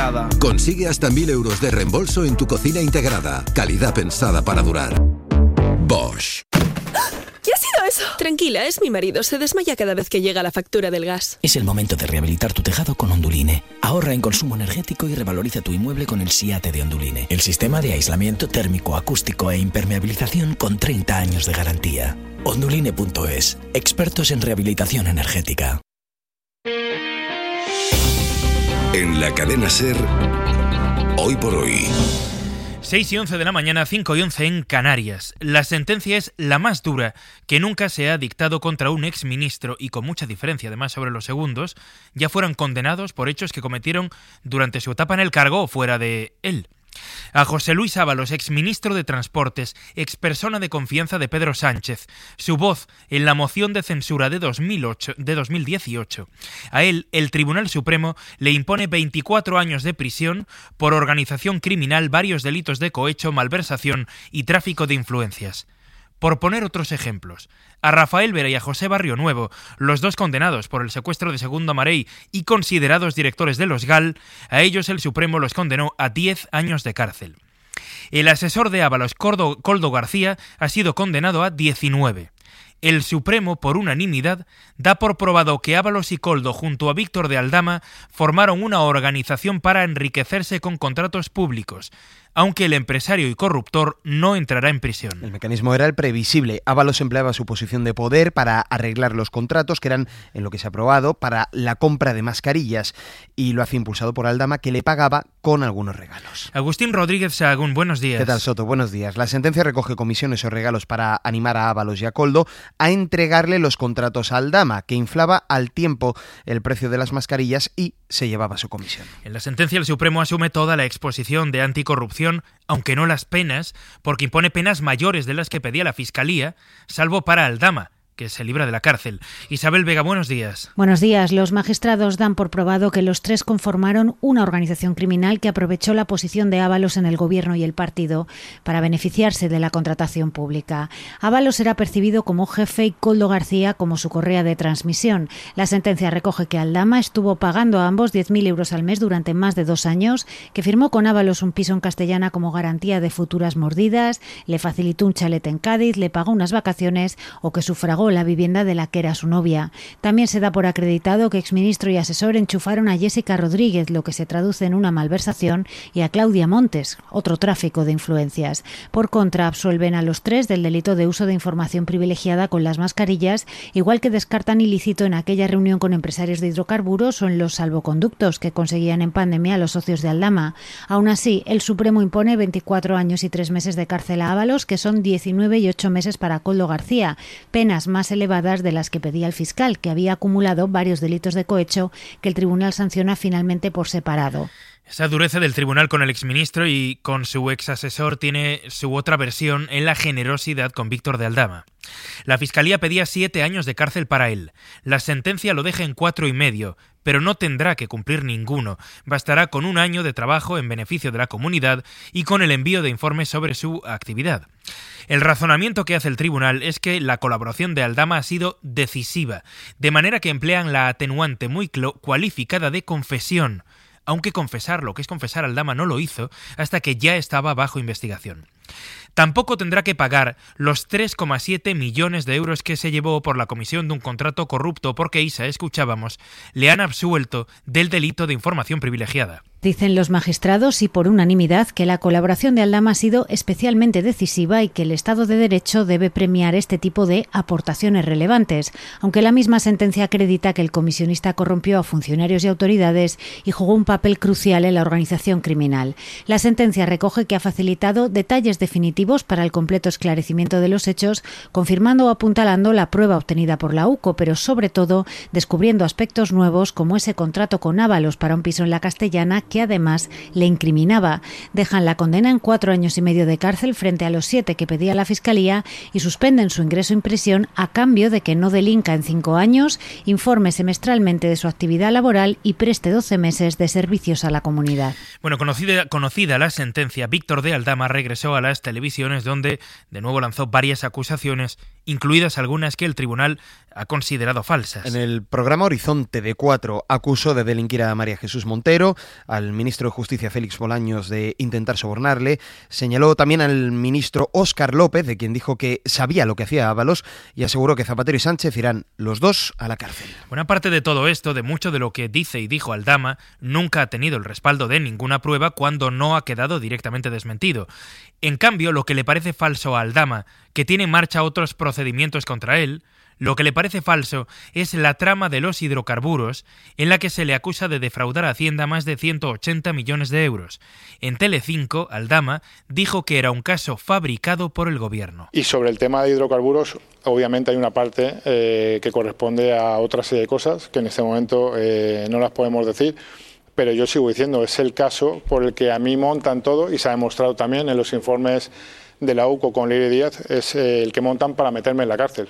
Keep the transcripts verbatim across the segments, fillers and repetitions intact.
Consigue hasta mil euros de reembolso en tu cocina integrada. Calidad pensada para durar. Bosch. ¿Qué ha sido eso? Tranquila, es mi marido. Se desmaya cada vez que llega la factura del gas. Es el momento de rehabilitar tu tejado con Onduline. Ahorra en consumo energético y revaloriza tu inmueble con el SIATE de Onduline. El sistema de aislamiento térmico, acústico e impermeabilización con treinta años de garantía. Onduline punto es. Expertos en rehabilitación energética. En la cadena SER, hoy por hoy. seis y once de la mañana, cinco y once en Canarias. La sentencia es la más dura que nunca se ha dictado contra un exministro y con mucha diferencia además sobre los segundos, ya fueron condenados por hechos que cometieron durante su etapa en el cargo o fuera de él. A José Luis Ábalos, exministro de Transportes, expersona de confianza de Pedro Sánchez, su voz en la moción de censura de, dos mil ocho, de dos mil dieciocho. A él, el Tribunal Supremo le impone veinticuatro años de prisión por organización criminal, varios delitos de cohecho, malversación y tráfico de influencias. Por poner otros ejemplos, a Rafael Vera y a José Barrio Nuevo, los dos condenados por el secuestro de Segundo Marey y considerados directores de los G A L, a ellos el Supremo los condenó a diez años de cárcel. El asesor de Ábalos, Coldo, Coldo García, ha sido condenado a diecinueve. El Supremo, por unanimidad, da por probado que Ábalos y Coldo, junto a Víctor de Aldama, formaron una organización para enriquecerse con contratos públicos, aunque el empresario y corruptor no entrará en prisión. El mecanismo era el previsible. Ábalos empleaba su posición de poder para arreglar los contratos, que eran en lo que se ha aprobado, para la compra de mascarillas, y lo hacía impulsado por Aldama, que le pagaba con algunos regalos. Agustín Rodríguez Sahagún, buenos días. ¿Qué tal, Soto? Buenos días. La sentencia recoge comisiones o regalos para animar a Ábalos y a Coldo a entregarle los contratos a Aldama, que inflaba al tiempo el precio de las mascarillas y se llevaba su comisión. En la sentencia el Supremo asume toda la exposición de anticorrupción, aunque no las penas, porque impone penas mayores de las que pedía la Fiscalía, salvo para Aldama, que se libra de la cárcel. Isabel Vega, buenos días. Buenos días. Los magistrados dan por probado que los tres conformaron una organización criminal que aprovechó la posición de Ábalos en el gobierno y el partido para beneficiarse de la contratación pública. Ábalos era percibido como jefe y Coldo García como su correa de transmisión. La sentencia recoge que Aldama estuvo pagando a ambos diez mil euros al mes durante más de dos años, que firmó con Ábalos un piso en Castellana como garantía de futuras mordidas, le facilitó un chalet en Cádiz, le pagó unas vacaciones o que sufragó la vivienda de la que era su novia. También se da por acreditado que exministro y asesor enchufaron a Jessica Rodríguez, lo que se traduce en una malversación, y a Claudia Montes, otro tráfico de influencias. Por contra, absuelven a los tres del delito de uso de información privilegiada con las mascarillas, igual que descartan ilícito en aquella reunión con empresarios de hidrocarburos o en los salvoconductos que conseguían en pandemia a los socios de Aldama. Aún así, el Supremo impone veinticuatro años y tres meses de cárcel a Ábalos, que son diecinueve y ocho meses para Coldo García, penas más elevadas de las que pedía el fiscal, que había acumulado varios delitos de cohecho que el tribunal sanciona finalmente por separado. Esa dureza del tribunal con el exministro y con su exasesor tiene su otra versión en la generosidad con Víctor de Aldama. La Fiscalía pedía siete años de cárcel para él. La sentencia lo deja en cuatro y medio, pero no tendrá que cumplir ninguno. Bastará con un año de trabajo en beneficio de la comunidad y con el envío de informes sobre su actividad. El razonamiento que hace el tribunal es que la colaboración de Aldama ha sido decisiva, de manera que emplean la atenuante muy cualificada de confesión, aunque confesar lo que es confesar Aldama no lo hizo hasta que ya estaba bajo investigación. Tampoco tendrá que pagar los tres coma siete millones de euros que se llevó por la comisión de un contrato corrupto porque, Isa, escuchábamos, le han absuelto del delito de información privilegiada. Dicen los magistrados y por unanimidad que la colaboración de Aldama ha sido especialmente decisiva y que el Estado de Derecho debe premiar este tipo de aportaciones relevantes, aunque la misma sentencia acredita que el comisionista corrompió a funcionarios y autoridades y jugó un papel crucial en la organización criminal. La sentencia recoge que ha facilitado detalles definitivos para el completo esclarecimiento de los hechos, confirmando o apuntalando la prueba obtenida por la U C O, pero sobre todo descubriendo aspectos nuevos como ese contrato con Ábalos para un piso en la Castellana que además le incriminaba. Dejan la condena en cuatro años y medio de cárcel frente a los siete que pedía la Fiscalía y suspenden su ingreso en prisión a cambio de que no delinca en cinco años, informe semestralmente de su actividad laboral y preste doce meses de servicios a la comunidad. Bueno, conocida, conocida la sentencia, Víctor de Aldama regresó a las televisiones donde de nuevo lanzó varias acusaciones incluidas algunas que el tribunal ha considerado falsas. En el programa Horizonte de Cuatro acusó de delinquir a María Jesús Montero, al ministro de Justicia Félix Bolaños de intentar sobornarle, señaló también al ministro Óscar López, de quien dijo que sabía lo que hacía Ábalos, y aseguró que Zapatero y Sánchez irán los dos a la cárcel. Buena parte de todo esto, de mucho de lo que dice y dijo Aldama, nunca ha tenido el respaldo de ninguna prueba cuando no ha quedado directamente desmentido. En cambio, lo que le parece falso a Aldama, que tiene en marcha otros procedimientos contra él, lo que le parece falso es la trama de los hidrocarburos, en la que se le acusa de defraudar a Hacienda más de ciento ochenta millones de euros. En Telecinco, Aldama dijo que era un caso fabricado por el gobierno. Y sobre el tema de hidrocarburos, obviamente hay una parte eh, que corresponde a otra serie de cosas que en este momento eh, no las podemos decir. Pero yo sigo diciendo, es el caso por el que a mí montan todo y se ha demostrado también en los informes de la U C O con Leire Díaz, es el que montan para meterme en la cárcel.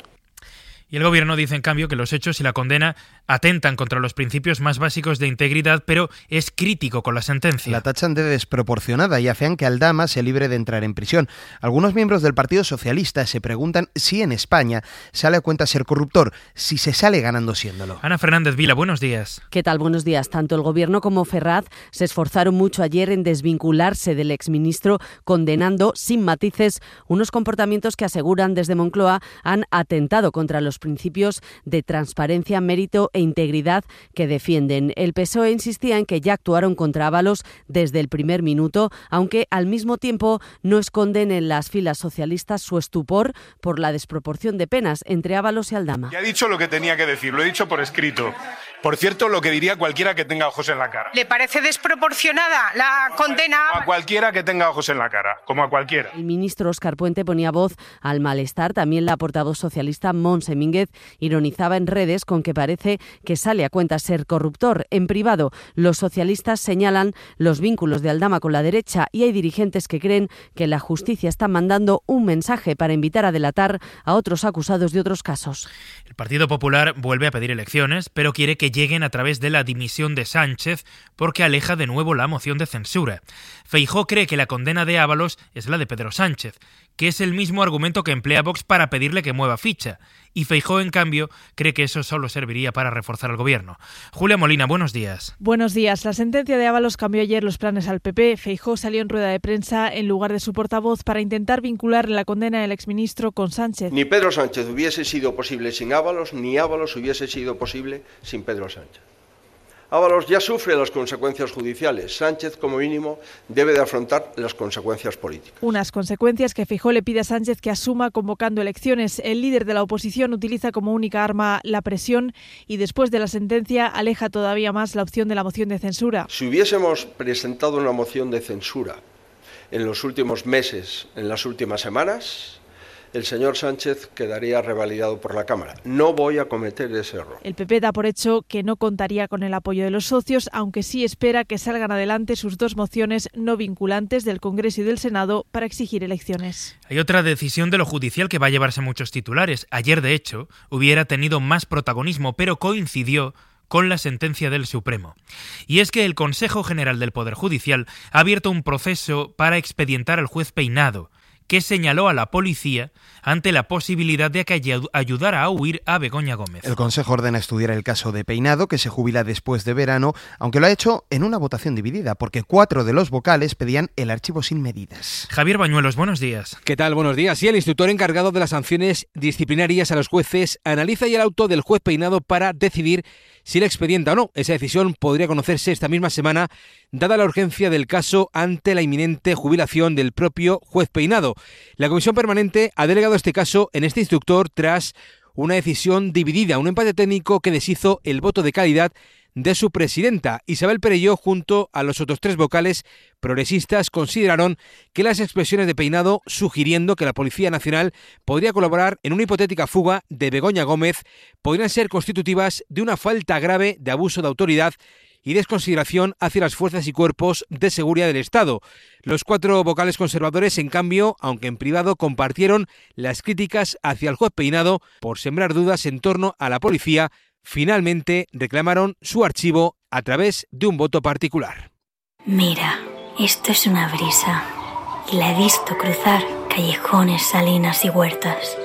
Y el gobierno dice, en cambio, que los hechos y la condena atentan contra los principios más básicos de integridad, pero es crítico con la sentencia. La tachan de desproporcionada y afean que Aldama se libre de entrar en prisión. Algunos miembros del Partido Socialista se preguntan si en España sale a cuenta ser corruptor, si se sale ganando siéndolo. Ana Fernández Vila, buenos días. ¿Qué tal? Buenos días. Tanto el gobierno como Ferraz se esforzaron mucho ayer en desvincularse del exministro, condenando sin matices unos comportamientos que aseguran desde Moncloa han atentado contra los principios de transparencia, mérito e integridad que defienden. El P S O E insistía en que ya actuaron contra Ábalos desde el primer minuto, aunque al mismo tiempo no esconden en las filas socialistas su estupor por la desproporción de penas entre Ábalos y Aldama. Ya he dicho lo que tenía que decir, lo he dicho por escrito. Por cierto, lo que diría cualquiera que tenga ojos en la cara. ¿Le parece desproporcionada la condena? A cualquiera que tenga ojos en la cara, como a cualquiera. El ministro Óscar Puente ponía voz al malestar. También la portavoz socialista Montse Mínguez ironizaba en redes con que parece que sale a cuenta ser corruptor. En privado, los socialistas señalan los vínculos de Aldama con la derecha y hay dirigentes que creen que la justicia está mandando un mensaje para invitar a delatar a otros acusados de otros casos. El Partido Popular vuelve a pedir elecciones, pero quiere que lleguen a través de la dimisión de Sánchez porque aleja de nuevo la moción de censura. Feijóo cree que la condena de Ábalos es la de Pedro Sánchez, que es el mismo argumento que emplea Vox para pedirle que mueva ficha. Y Feijóo, en cambio, cree que eso solo serviría para reforzar al gobierno. Julia Molina, buenos días. Buenos días. La sentencia de Ábalos cambió ayer los planes al P P. Feijóo salió en rueda de prensa en lugar de su portavoz para intentar vincular la condena del exministro con Sánchez. Ni Pedro Sánchez hubiese sido posible sin Ábalos, ni Ábalos hubiese sido posible sin Pedro Sánchez. Ábalos ya sufre las consecuencias judiciales. Sánchez, como mínimo, debe de afrontar las consecuencias políticas. Unas consecuencias que Feijóo le pide a Sánchez que asuma convocando elecciones. El líder de la oposición utiliza como única arma la presión y después de la sentencia aleja todavía más la opción de la moción de censura. Si hubiésemos presentado una moción de censura en los últimos meses, en las últimas semanas, el señor Sánchez quedaría revalidado por la Cámara. No voy a cometer ese error. El P P da por hecho que no contaría con el apoyo de los socios, aunque sí espera que salgan adelante sus dos mociones no vinculantes del Congreso y del Senado para exigir elecciones. Hay otra decisión de lo judicial que va a llevarse muchos titulares. Ayer, de hecho, hubiera tenido más protagonismo, pero coincidió con la sentencia del Supremo. Y es que el Consejo General del Poder Judicial ha abierto un proceso para expedientar al juez Peinado, que señaló a la policía ante la posibilidad de que ayudara a huir a Begoña Gómez. El Consejo ordena estudiar el caso de Peinado, que se jubila después de verano, aunque lo ha hecho en una votación dividida, porque cuatro de los vocales pedían el archivo sin medidas. Javier Bañuelos, buenos días. ¿Qué tal? Buenos días. Y el instructor encargado de las sanciones disciplinarias a los jueces analiza ya el auto del juez Peinado para decidir si le expedienta o no. Esa decisión podría conocerse esta misma semana, dada la urgencia del caso ante la inminente jubilación del propio juez Peinado. La comisión permanente ha delegado este caso en este instructor tras una decisión dividida, un empate técnico que deshizo el voto de calidad de su presidenta. Isabel Perelló, junto a los otros tres vocales progresistas, consideraron que las expresiones de Peinado, sugiriendo que la Policía Nacional podría colaborar en una hipotética fuga de Begoña Gómez, podrían ser constitutivas de una falta grave de abuso de autoridad y desconsideración hacia las fuerzas y cuerpos de seguridad del Estado. Los cuatro vocales conservadores, en cambio, aunque en privado, compartieron las críticas hacia el juez Peinado por sembrar dudas en torno a la policía. Finalmente reclamaron su archivo a través de un voto particular. Mira, esto es una brisa y la he visto cruzar callejones, salinas y huertas.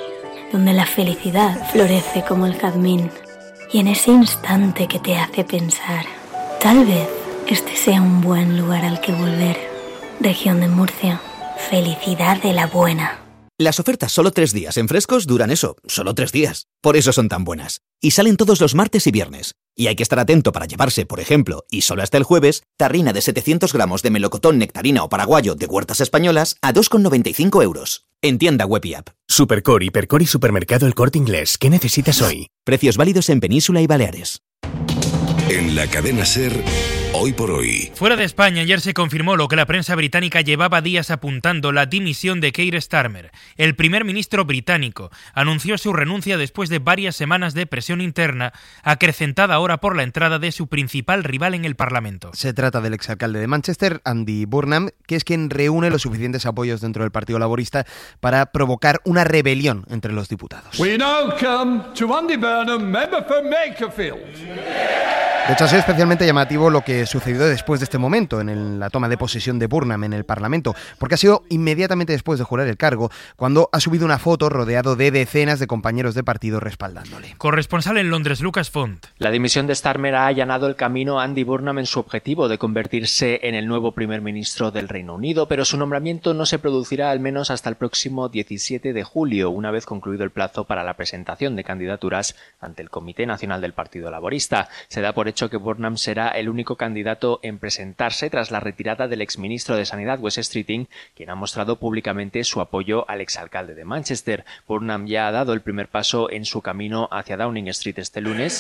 donde la felicidad florece como el jazmín. Y en ese instante que te hace pensar, tal vez este sea un buen lugar al que volver. Región de Murcia, felicidad de la buena. Las ofertas solo tres días en Frescos duran eso, solo tres días. Por eso son tan buenas. Y salen todos los martes y viernes. Y hay que estar atento para llevarse, por ejemplo, y solo hasta el jueves, tarrina de setecientos gramos de melocotón, nectarina o paraguayo de Huertas Españolas a dos con noventa y cinco euros. En tienda web y app. Supercore, Hipercore y Supermercado El Corte Inglés. ¿Qué necesitas hoy? Precios válidos en Península y Baleares. En la cadena SER, hoy por hoy. Fuera de España, ayer se confirmó lo que la prensa británica llevaba días apuntando: la dimisión de Keir Starmer. El primer ministro británico anunció su renuncia después de varias semanas de presión interna, acrecentada ahora por la entrada de su principal rival en el Parlamento. Se trata del exalcalde de Manchester, Andy Burnham, que es quien reúne los suficientes apoyos dentro del Partido Laborista para provocar una rebelión entre los diputados. We now come to Andy Burnham, member for Makerfield. De hecho, ha sido especialmente llamativo lo que sucedió después de este momento, en el, la toma de posesión de Burnham en el Parlamento, porque ha sido inmediatamente después de jurar el cargo, cuando ha subido una foto rodeado de decenas de compañeros de partido respaldándole. Corresponsal en Londres, Lucas Font. La dimisión de Starmer ha allanado el camino a Andy Burnham en su objetivo de convertirse en el nuevo primer ministro del Reino Unido, pero su nombramiento no se producirá al menos hasta el próximo diecisiete de julio, una vez concluido el plazo para la presentación de candidaturas ante el Comité Nacional del Partido Laborista. Se da por hecho que Burnham será el único candidato en presentarse tras la retirada del exministro de Sanidad, Wes Streeting, quien ha mostrado públicamente su apoyo al exalcalde de Manchester. Burnham ya ha dado el primer paso en su camino hacia Downing Street este lunes,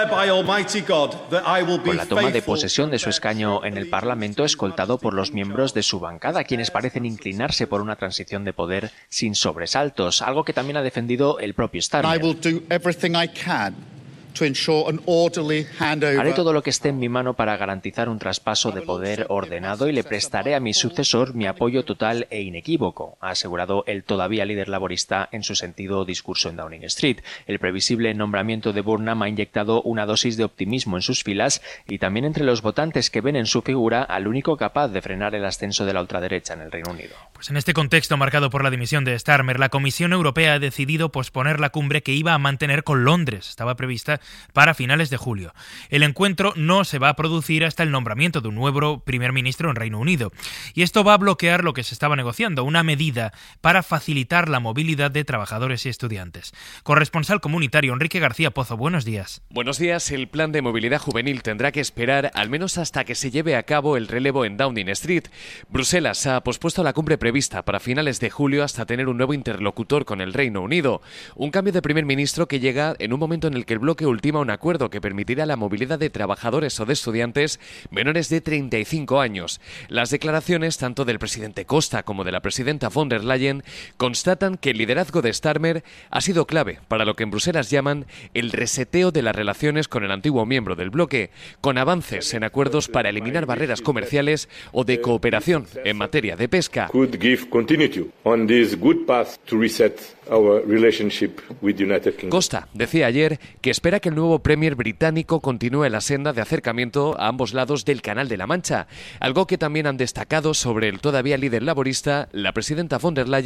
con la toma de posesión de su escaño en el Parlamento, escoltado por los miembros de su bancada, quienes parecen inclinarse por una transición de poder sin sobresaltos, algo que también ha defendido el propio Starmer. Haré todo lo que esté en mi mano para garantizar un traspaso de poder ordenado y le prestaré a mi sucesor mi apoyo total e inequívoco, ha asegurado el todavía líder laborista en su sentido discurso en Downing Street. El previsible nombramiento de Burnham ha inyectado una dosis de optimismo en sus filas y también entre los votantes, que ven en su figura al único capaz de frenar el ascenso de la ultraderecha en el Reino Unido. Pues en este contexto marcado por la dimisión de Starmer, la Comisión Europea ha decidido posponer la cumbre que iba a mantener con Londres. Estaba prevista para finales de julio. El encuentro no se va a producir hasta el nombramiento de un nuevo primer ministro en Reino Unido. Y esto va a bloquear lo que se estaba negociando, una medida para facilitar la movilidad de trabajadores y estudiantes. Corresponsal comunitario Enrique García Pozo, buenos días. Buenos días. El plan de movilidad juvenil tendrá que esperar al menos hasta que se lleve a cabo el relevo en Downing Street. Bruselas ha pospuesto la cumbre prevista para finales de julio hasta tener un nuevo interlocutor con el Reino Unido. Un cambio de primer ministro que llega en un momento en el que el bloque ultima una acuerdo que permitirá la movilidad de trabajadores o de estudiantes menores de treinta y cinco años. Las declaraciones tanto del presidente Costa como de la presidenta von der Leyen constatan que el liderazgo de Starmer ha sido clave para lo que en Bruselas llaman el reseteo de las relaciones con el antiguo miembro del bloque, con avances en acuerdos para eliminar barreras comerciales o de cooperación en materia de pesca. Costa decía ayer que espera que el nuevo premier británico continúe la senda de acercamiento a ambos lados del Canal de la Mancha, algo que también han destacado sobre el todavía líder laborista, la presidenta von der Leyen